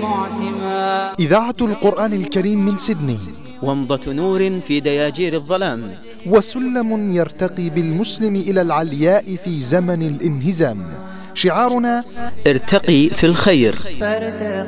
معتما. إذاعة القرآن الكريم من سيدني، ومضة نور في دياجير الظلام، وسلم يرتقي بالمسلم إلى العلياء في زمن الانهزام. شعارنا: ارتقي في الخير.